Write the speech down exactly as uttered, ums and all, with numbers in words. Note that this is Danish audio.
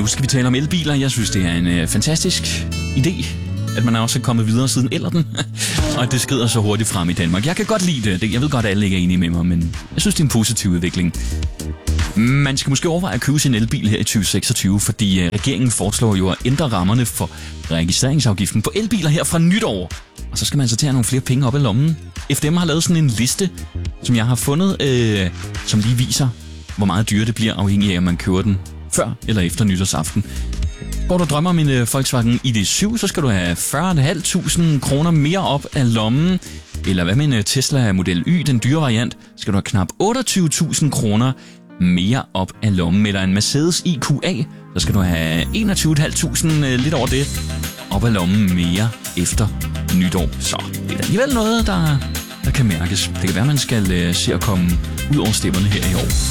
Nu skal vi tale om elbiler. Jeg synes, det er en øh, fantastisk idé, at man er også kommet videre siden ellerten, og at det skrider så hurtigt frem i Danmark. Jeg kan godt lide det. Jeg ved godt, at alle ikke er enige med mig, men jeg synes, det er en positiv udvikling. Man skal måske overveje at købe sin elbil her i tyve seksogtyve, fordi øh, regeringen foreslår jo at ændre rammerne for registreringsafgiften på elbiler her fra nytår. Og så skal man altså til at have nogle flere penge op i lommen. F D M har lavet sådan en liste, som jeg har fundet, øh, som lige viser, hvor meget dyre det bliver, afhængig af, om man køber den før eller efter nytårsaften. Går du drømmer om en uh, Volkswagen I D syv, så skal du have fyrre tusind fem hundrede kroner mere op af lommen. Eller hvad med en uh, Tesla Model Y, den dyre variant, skal du have knap otteogtyve tusind kroner mere op af lommen. Eller en Mercedes E Q A, så skal du have enogtyve tusind fem hundrede, uh, lidt over det, op af lommen mere efter nytår. Så det er alligevel noget, der, der kan mærkes. Det kan være, man skal uh, se at komme ud over stemmerne her i år.